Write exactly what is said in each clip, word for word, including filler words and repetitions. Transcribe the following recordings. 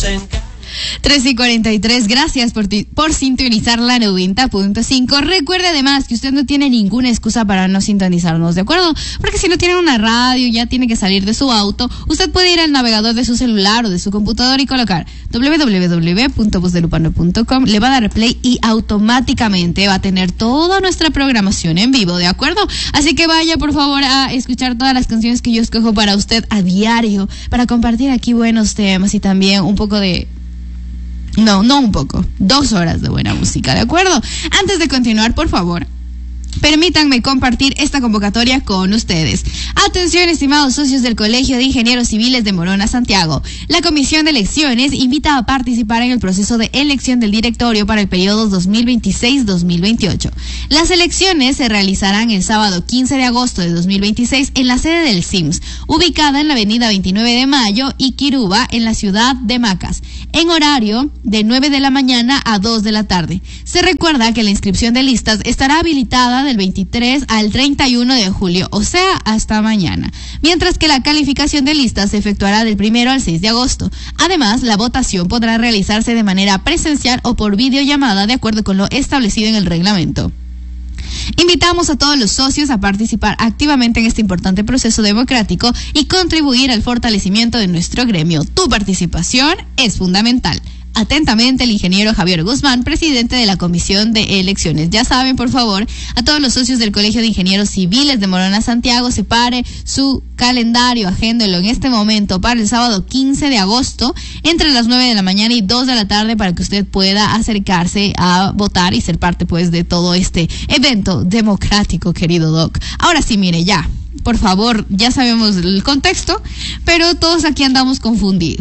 tres y cuarenta y tres, gracias por, ti, por sintonizar la noventa punto cinco. Recuerde además que usted no tiene ninguna excusa para no sintonizarnos, ¿de acuerdo? Porque si no tiene una radio, ya tiene que salir de su auto, usted puede ir al navegador de su celular o de su computador y colocar doble u doble u doble u punto voz de lupano punto com, le va a dar play y automáticamente va a tener toda nuestra programación en vivo, ¿de acuerdo? Así que vaya por favor a escuchar todas las canciones que yo escojo para usted a diario, para compartir aquí buenos temas y también un poco de... No, no un poco, dos horas de buena música, ¿de acuerdo? Antes de continuar, por favor, permítanme compartir esta convocatoria con ustedes. Atención, estimados socios del Colegio de Ingenieros Civiles de Morona, Santiago. La Comisión de Elecciones invita a participar en el proceso de elección del directorio para el periodo dos mil veintiséis dos mil veintiocho. Las elecciones se realizarán el sábado quince de agosto de dos mil veintiséis en la sede del C I M S, ubicada en la avenida veintinueve de mayo y Quiruba, en la ciudad de Macas, en horario de nueve de la mañana a dos de la tarde. Se recuerda que la inscripción de listas estará habilitada del veintitrés al treinta y uno de julio, o sea, hasta mañana, mientras que la calificación de listas se efectuará del primero al seis de agosto. Además, la votación podrá realizarse de manera presencial o por videollamada, de acuerdo con lo establecido en el reglamento. Invitamos a todos los socios a participar activamente en este importante proceso democrático y contribuir al fortalecimiento de nuestro gremio. Tu participación es fundamental. Atentamente, el ingeniero Javier Guzmán, presidente de la Comisión de Elecciones. Ya saben, por favor, a todos los socios del Colegio de Ingenieros Civiles de Morona, Santiago, separe su calendario, agéndelo en este momento para el sábado quince de agosto, entre las nueve de la mañana y dos de la tarde, para que usted pueda acercarse a votar y ser parte, pues, de todo este evento democrático, querido Doc. Ahora sí, mire, ya. Por favor, ya sabemos el contexto, pero todos aquí andamos confundidos.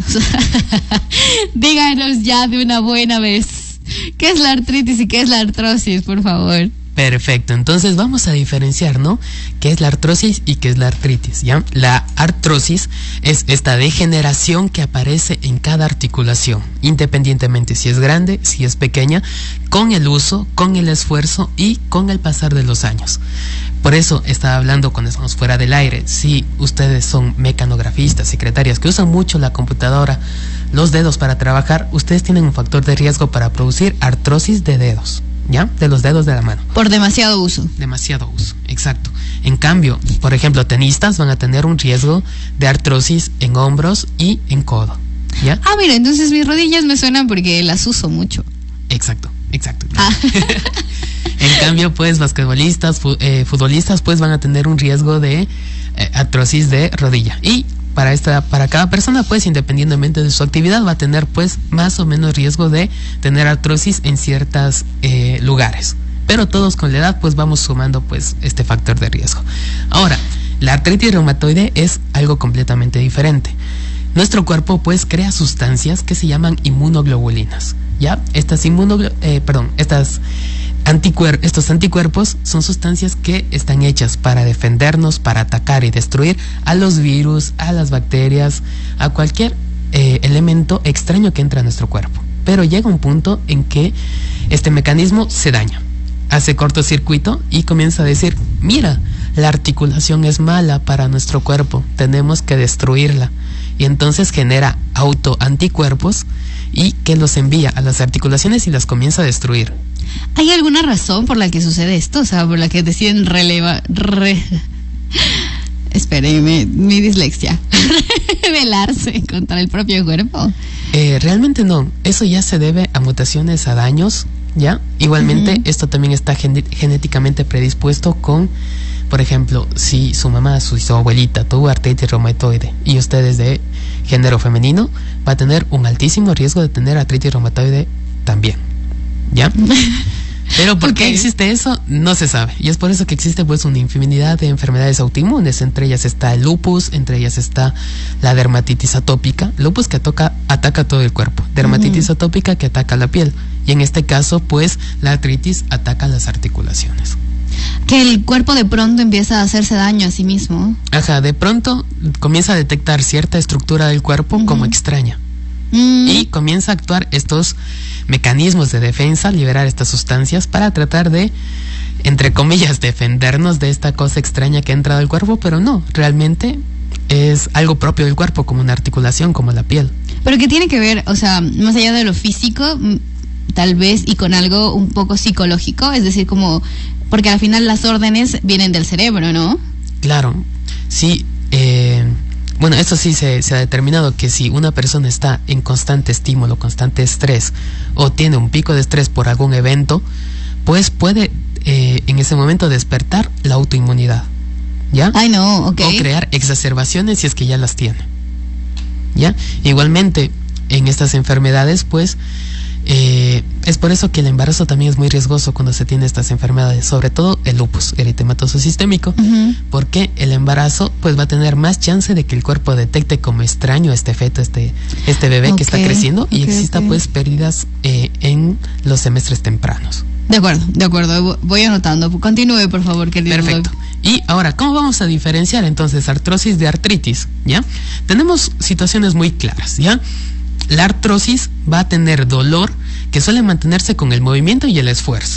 Díganos ya de una buena vez, ¿qué es la artritis y qué es la artrosis, por favor? Perfecto, entonces vamos a diferenciar, ¿no? ¿Qué es la artrosis y qué es la artritis? ¿Ya? La artrosis es esta degeneración que aparece en cada articulación, independientemente si es grande, si es pequeña, con el uso, con el esfuerzo y con el pasar de los años. Por eso estaba hablando cuando estamos fuera del aire. Si ustedes son mecanografistas, secretarias que usan mucho la computadora, los dedos para trabajar, ustedes tienen un factor de riesgo para producir artrosis de dedos, ¿ya? De los dedos de la mano. Por demasiado uso. Demasiado uso, exacto. En cambio, por ejemplo, tenistas van a tener un riesgo de artrosis en hombros y en codo, ¿ya? Ah, mira, entonces mis rodillas me suenan porque las uso mucho. Exacto, exacto. Ah. En cambio, pues, basquetbolistas, fu- eh, futbolistas, pues, van a tener un riesgo de eh, artrosis de rodilla. Y para esta, para cada persona, pues, independientemente de su actividad, va a tener, pues, más o menos riesgo de tener artrosis en ciertos eh, lugares. Pero todos con la edad, pues, vamos sumando, pues, este factor de riesgo. Ahora, la artritis reumatoide es algo completamente diferente. Nuestro cuerpo, pues, crea sustancias que se llaman inmunoglobulinas, ¿ya? Estas inmunoglo- eh, perdón, estas Anticuer- estos anticuerpos son sustancias que están hechas para defendernos, para atacar y destruir a los virus, a las bacterias, a cualquier eh, elemento extraño que entra a nuestro cuerpo. Pero llega un punto en que este mecanismo se daña, hace cortocircuito y comienza a decir, mira, la articulación es mala para nuestro cuerpo, tenemos que destruirla. Y entonces genera autoanticuerpos y que los envía a las articulaciones y las comienza a destruir. ¿Hay alguna razón por la que sucede esto? O sea, por la que deciden relevar... Re... Espérenme, mi dislexia. Rebelarse contra el propio cuerpo. Eh, realmente no. Eso ya se debe a mutaciones, a daños, ¿ya? Igualmente, uh-huh. Esto también está gen- genéticamente predispuesto con, por ejemplo, si su mamá, su, su abuelita tuvo artritis reumatoide y usted es de género femenino, va a tener un altísimo riesgo de tener artritis reumatoide también, ¿ya? Pero ¿por okay. qué existe eso? No se sabe. Y es por eso que existe, pues, una infinidad de enfermedades autoinmunes. Entre ellas está el lupus, entre ellas está la dermatitis atópica. Lupus que atoca, ataca todo el cuerpo. Dermatitis uh-huh. atópica que ataca la piel. Y en este caso, pues, la artritis ataca las articulaciones. Que el cuerpo de pronto empieza a hacerse daño a sí mismo. Ajá, de pronto comienza a detectar cierta estructura del cuerpo uh-huh. como extraña. Uh-huh. Y comienza a actuar estos mecanismos de defensa, liberar estas sustancias para tratar de, entre comillas, defendernos de esta cosa extraña que ha entrado al cuerpo, pero no, realmente es algo propio del cuerpo, como una articulación, como la piel. Pero que tiene que ver, o sea, más allá de lo físico, tal vez, y con algo un poco psicológico, es decir, como, porque al final las órdenes vienen del cerebro, ¿no? Claro, sí. Eh, bueno, esto sí se, se ha determinado que si una persona está en constante estímulo, constante estrés, o tiene un pico de estrés por algún evento, pues puede eh, en ese momento despertar la autoinmunidad, ¿ya? Ay, no, ok. O crear exacerbaciones si es que ya las tiene, ¿ya? Igualmente, en estas enfermedades, pues, eh, es por eso que el embarazo también es muy riesgoso cuando se tiene estas enfermedades, sobre todo el lupus eritematoso sistémico, uh-huh. porque el embarazo pues va a tener más chance de que el cuerpo detecte como extraño este feto, este este bebé okay, que está creciendo okay, y exista okay. pues pérdidas eh, en los semestres tempranos. De acuerdo, de acuerdo, voy anotando. Continúe, por favor, querido. Perfecto. Y ahora, ¿cómo vamos a diferenciar entonces artrosis de artritis? ¿Ya? Tenemos situaciones muy claras, ¿ya? La artrosis va a tener dolor que suele mantenerse con el movimiento y el esfuerzo.